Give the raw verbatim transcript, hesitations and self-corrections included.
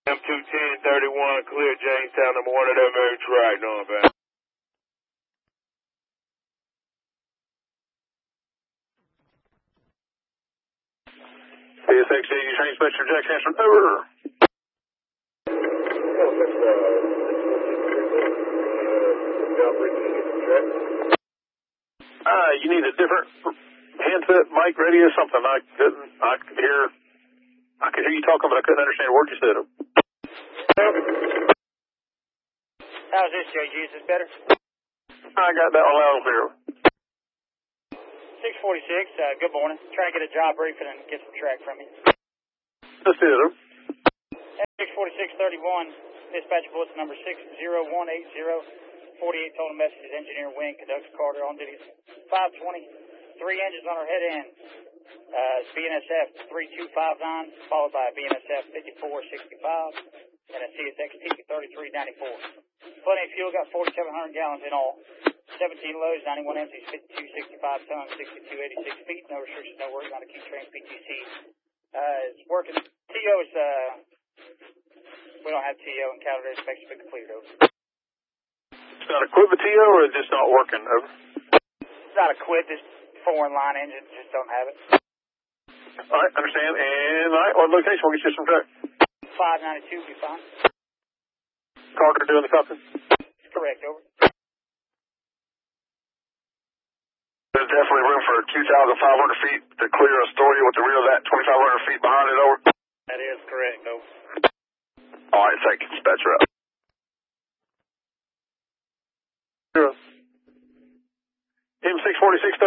M two ten thirty-one, clear Jamestown, number one of them every track, northbound. C S X eighty, transmission, Jack Hanson, over. Uh, you need a different handset, mic, radio, something. I couldn't, I could hear, I could hear you talking, but I couldn't understand a word you said. How's this, J G? Is this better? I got that one loud and clear. six forty-six, uh, good morning. Trying to get a job briefing and get some track from you. Let's do it. six forty-six thirty-one, dispatch bulletin number six zero one eight zero, forty-eight total messages, engineer Wing, conductor Carter, on duty five twenty, three engines on our head end. Uh, B N S F three two five nine, followed by a B N S F fifty-four sixty-five, and a C S X T thirty-three ninety-four. Plenty of fuel, got forty-seven hundred gallons in all. seventeen loads, ninety-one empties, fifty-two sixty-five tons, sixty-two eighty-six feet, no restrictions, no worries on the key train P T C. Uh, it's working. T O is, uh, we don't have T O in calendar inspection, been completed, over. It's not equipped with T O or it's just not working, over? It's not equipped, this foreign line engines just don't have it. Alright, understand. And, alright, what location? We'll get you some track. five ninety-two will be fine. Carter doing the copy? Correct, over. There's definitely room for two thousand five hundred feet to clear Astoria with the rear of that twenty-five hundred feet behind it, over? That is correct, over. Alright, thank you, dispatcher out. M six forty-six